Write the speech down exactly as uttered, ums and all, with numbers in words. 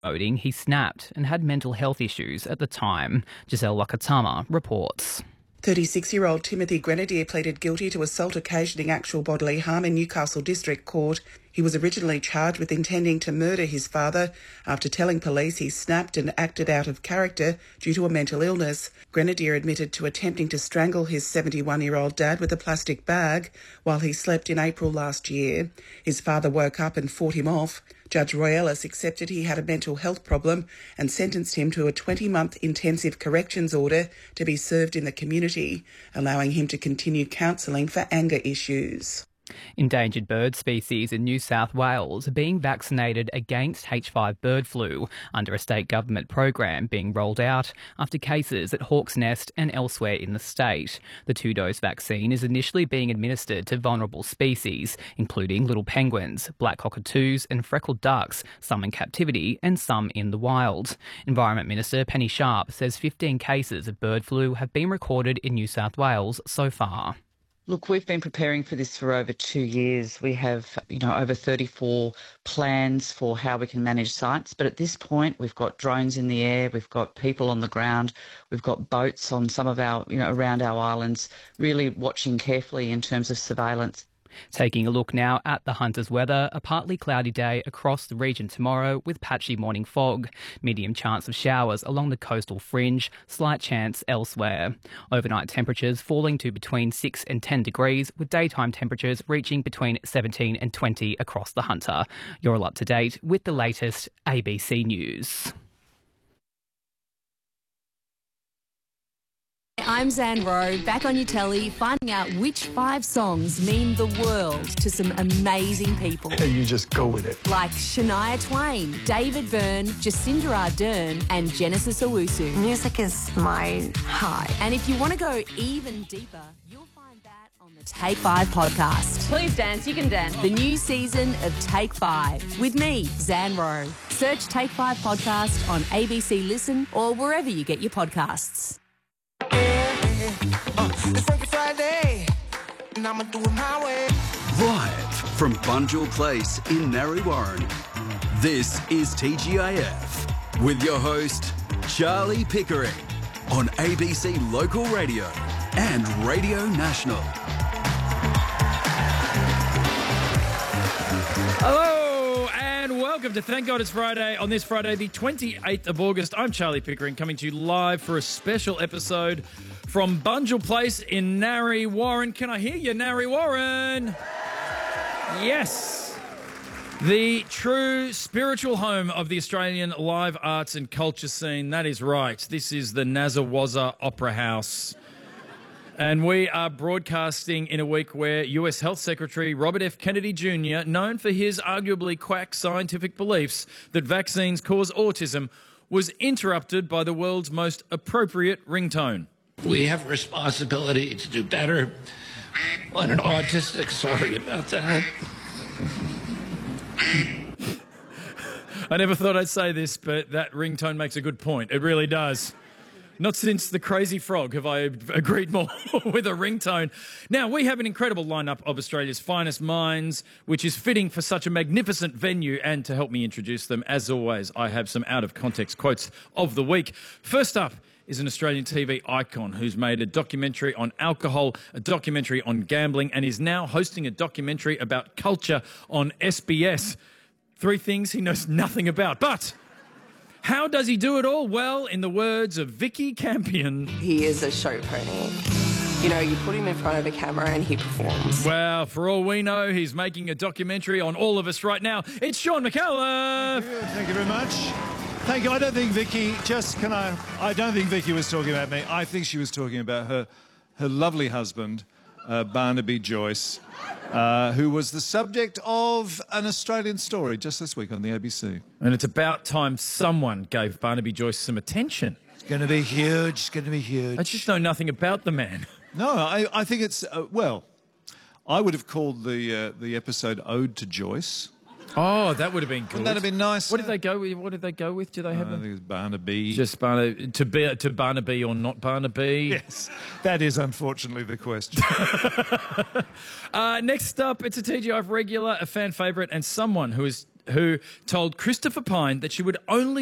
noting he snapped and had mental health issues at the time. Giselle Lakatama reports. thirty-six-year-old Timothy Grenadier pleaded guilty to assault occasioning actual bodily harm in Newcastle District Court. He was originally charged with intending to murder his father after telling police he snapped and acted out of character due to a mental illness. Grenadier admitted to attempting to strangle his seventy-one-year-old dad with a plastic bag while he slept in April last year. His father woke up and fought him off. Judge Roy Ellis accepted he had a mental health problem and sentenced him to a twenty-month intensive corrections order to be served in the community, allowing him to continue counselling for anger issues. Endangered bird species in New South Wales are being vaccinated against H five bird flu under a state government program being rolled out after cases at Hawk's Nest and elsewhere in the state. The two-dose vaccine is initially being administered to vulnerable species, including little penguins, black cockatoos and freckled ducks, some in captivity and some in the wild. Environment Minister Penny Sharp says fifteen cases of bird flu have been recorded in New South Wales so far. Look, we've been preparing for this for over two years. We have, you know, over thirty-four plans for how we can manage sites. But at this point, we've got drones in the air, we've got people on the ground, we've got boats on some of our, you know, around our islands, really watching carefully in terms of surveillance. Taking a look now at the Hunter's weather, a partly cloudy day across the region tomorrow with patchy morning fog. Medium chance of showers along the coastal fringe, slight chance elsewhere. Overnight temperatures falling to between six and ten degrees, with daytime temperatures reaching between seventeen and twenty across the Hunter. You're all up to date with the latest A B C News. I'm Zan Rowe, back on your telly, finding out which five songs mean the world to some amazing people. And you just go with it. Like Shania Twain, David Byrne, Jacinda Ardern and Genesis Owusu. Music is my high. And if you want to go even deeper, you'll find that on the Take Five podcast. Please dance, you can dance. The new season of Take Five with me, Zan Rowe. Search Take Five podcast on A B C Listen or wherever you get your podcasts. Uh, it's Frankie Friday, and I'ma do it my way. Live from Bunjil Place in Narre Warren, this is T G I F with your host, Charlie Pickering, on A B C Local Radio and Radio National. Hello and welcome to Thank God It's Friday. On this Friday, the twenty-eighth of August, I'm Charlie Pickering, coming to you live for a special episode from Bunjil Place in Narre Warren. Can I hear you, Narre Warren? Yes. The true spiritual home of the Australian live arts and culture scene. That is right. This is the Nazawazza Opera House. And we are broadcasting in a week where U S Health Secretary Robert F. Kennedy Junior, known for his arguably quack scientific beliefs that vaccines cause autism, was interrupted by the world's most appropriate ringtone. We have a responsibility to do better on an autistic. Sorry about that. I never thought I'd say this, but that ringtone makes a good point. It really does. Not since the Crazy Frog have I agreed more with a ringtone. Now, we have an incredible lineup of Australia's finest minds, which is fitting for such a magnificent venue. And to help me introduce them, as always, I have some out-of-context quotes of the week. First up is an Australian T V icon who's made a documentary on alcohol, a documentary on gambling, and is now hosting a documentary about culture on S B S. Three things he knows nothing about, but how does he do it all? Well, in the words of Vicky Campion, he is a show pony. You know, you put him in front of a camera and he performs. Well, for all we know, he's making a documentary on all of us right now. It's Sean McAuliffe. Thank you, Thank you very much. Thank you. I don't think Vicky, just can I, I don't think Vicky was talking about me. I think she was talking about her, her lovely husband, uh, Barnaby Joyce, uh, who was the subject of an Australian story just this week on the A B C. And it's about time someone gave Barnaby Joyce some attention. It's going to be huge. It's going to be huge. I just know nothing about the man. No, I, I think it's, uh, well, I would have called the, uh, the episode Ode to Joyce. Oh, that would have been good. Wouldn't that have been nice? What did they go with? What did they go with? Do they have? Uh, I think it's Barnaby. Just Barnaby to be to Barnaby or not Barnaby? Yes, that is unfortunately the question. uh, next up, it's a T G I F regular, a fan favourite, and someone who is who told Christopher Pine that she would only